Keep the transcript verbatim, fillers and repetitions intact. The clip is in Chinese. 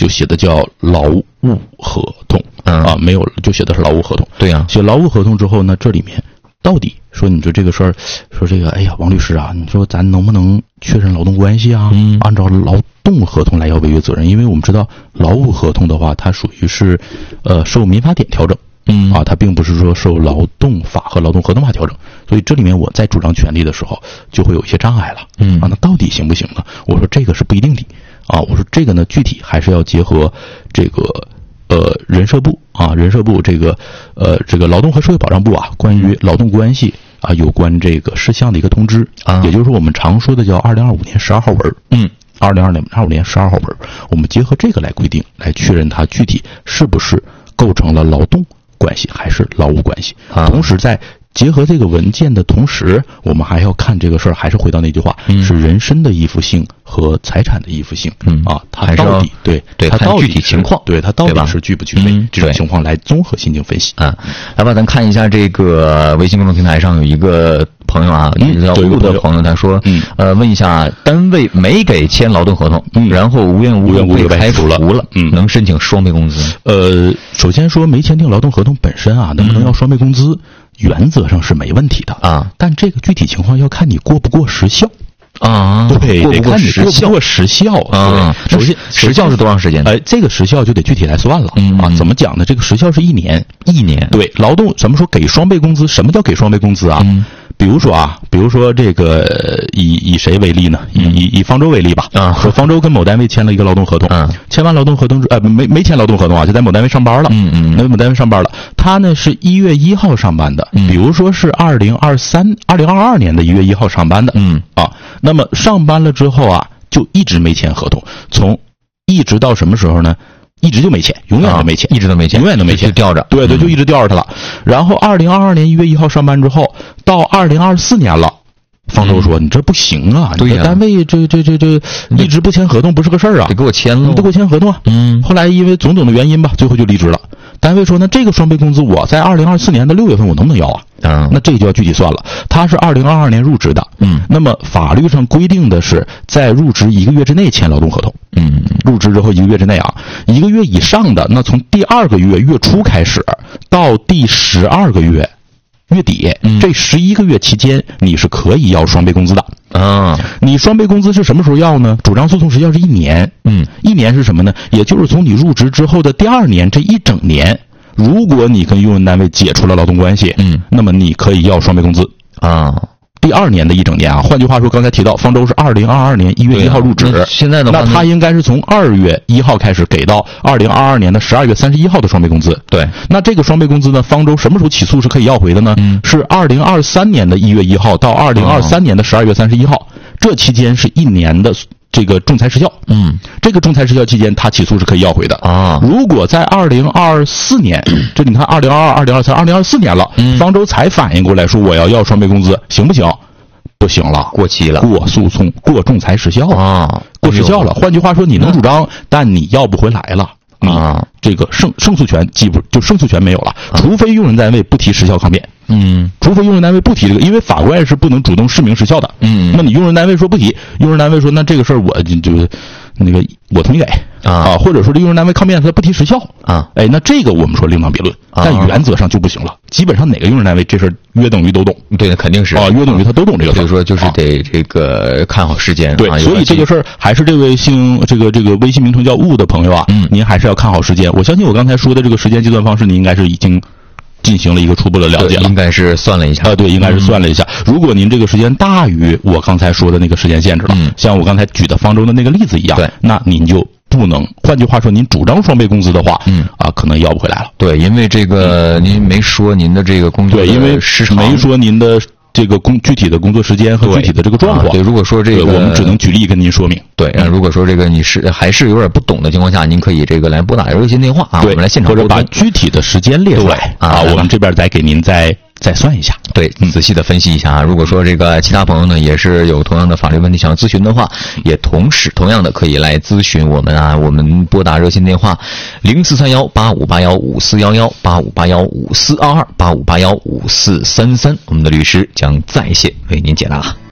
就写的叫劳务合同、嗯、啊，没有就写的是劳务合同。 对呀、啊， 写劳务合同之后呢，这里面到底说你说这个事儿，说这个，哎呀，王律师啊，你说咱能不能确认劳动关系啊？嗯，按照劳动合同来要违约责任，因为我们知道劳务合同的话，它属于是，呃，受民法典调整。嗯啊，它并不是说受劳动法和劳动合同法调整，所以这里面我在主张权利的时候就会有一些障碍了。嗯啊，那到底行不行呢？我说这个是不一定的啊，我说这个呢具体还是要结合这个呃人社部啊人社部这个呃这个劳动和社会保障部啊关于劳动关系啊有关这个事项的一个通知啊，也就是我们常说的叫二零二五年十二号文。嗯。二零二五年十二号文，我们结合这个来规定，来确认它具体是不是构成了劳动关系还是劳务关系。啊、同时在结合这个文件的同时，我们还要看这个事儿，还是回到那句话，嗯、是人身的依附性和财产的依附性。嗯啊，它到底对对它到底具体情况， 对它到底是具不具备、嗯、这种情况来综合进行分析啊。来吧，咱看一下这个微信公众平台上有一个朋友啊，嗯、叫吴的朋友，他说，嗯呃，问一下，单位没给签劳动合同，嗯、然后无缘无故被开除了，了嗯，能申请双倍工资？ 呃，首先说没签订劳动合同本身啊，能不能要双倍工资？嗯原则上是没问题的啊，但这个具体情况要看你过不过时效啊。 对， 过得看你过不过时效啊。首先，时效是多长时间？ 哎，这个时效就得具体来算了、嗯、啊。怎么讲呢？这个时效是一年， 一年。 对，劳动什么时候给双倍工资？什么叫给双倍工资啊？嗯比如说啊，比如说这个以以谁为例呢？以以以方舟为例吧。啊，说方舟跟某单位签了一个劳动合同，嗯，签完劳动合同之呃没没签劳动合同啊，就在某单位上班了。嗯嗯，那某单位上班了，他呢是一月一号上班的，嗯、比如说是二零二三二零二二年的一月一号上班的。嗯啊，那么上班了之后啊，就一直没签合同，从一直到什么时候呢？一直就没签，永远都没签、 啊，一直都没签， 永远都没签， 就吊着。 对对，就一直吊着他了。嗯、然后二零二二年一月一号上班之后，到二零二四年了，方舟说：“嗯、你这不行啊， 对呀、 你这单位这这这这一直不签合同不是个事儿啊， 得给我签了， 你得给我签合同啊。”嗯。后来因为种种的原因吧，最后就离职了。单位说：“那这个双倍工资我在二零二四年的六月份我能不能要啊？”嗯，那这个就要具体算了。他是二零二二年入职的，嗯，那么法律上规定的是在入职一个月之内签劳动合同，嗯，入职之后一个月之内啊，一个月以上的，那从第二个月月初开始到第十二个月月底，嗯、这十一个月期间，你是可以要双倍工资的。啊，你双倍工资是什么时候要呢？主张诉讼时效是一年，嗯，一年是什么呢？也就是从你入职之后的第二年这一整年。如果你跟用人单位解除了劳动关系，嗯，那么你可以要双倍工资啊。第二年的一整年啊，换句话说，刚才提到方舟是二零二二年一月一号入职， 啊、现在的话， 那他应该是从二月一号开始给到二零二二年的十二月三十一号的双倍工资。对，那这个双倍工资呢，方舟什么时候起诉是可以要回的呢？嗯，是二零二三年的一月一号到二零二三年的十二月三十一号，哦、这期间是一年的。这个仲裁时效，嗯，这个仲裁时效期间，他起诉是可以要回的啊。如果在二零二四年，这你看二零二二、二零二三、二零二四年了，嗯，方舟才反应过来说我要要双倍工资，行不行？不行了， 过期了， 过诉讼、过仲裁时效啊，过时效了。换句话说，你能主张，但你要不回来了。啊，这个胜胜诉权基本就胜诉权没有了，除非用人单位不提时效抗辩。嗯，除非用人单位不提这个，因为法官是不能主动释明时效的。嗯，那你用人单位说不提，用人单位说那这个事儿我就就那个我同意给啊，或者说这用人单位抗辩他不提时效啊，哎，那这个我们说另当别论，但原则上就不行了。基本上哪个用人单位这事儿约等于都懂， 对，肯定是啊，约等于他都懂这个事儿。 所以说就是得这个看好时间。 对，所以这个事儿还是这位姓这个这个微信名称叫雾的朋友啊，嗯，您还是要看好时间。我相信我刚才说的这个时间计算方式，你应该是已经进行了一个初步的了解了， 应该是算了一下啊、呃，对，应该是算了一下。嗯、如果您这个时间大于我刚才说的那个时间限制了，嗯、像我刚才举的方舟的那个例子一样，对，那您就不能。换句话说，您主张双倍工资的话，嗯啊，可能要不回来了。 对，因为这个、嗯、您没说您的这个工作的对，因为时长没说您的。这个工具体的工作时间和具体的这个状况， 对，如果说这个我们只能举例跟您说明。 对，嗯、如果说这个你是还是有点不懂的情况下，您可以这个来拨打热线电话啊，我们来现场或者把具体的时间列出来啊，我们这边再给您再再算一下。 对，仔细的分析一下啊。如果说这个其他朋友呢也是有同样的法律问题想要咨询的话，也同时同样的可以来咨询我们啊。我们拨打热线电话零四三幺八五八幺五四幺幺八五八幺五四二二八五八幺五四三三，我们的律师将在线为您解答。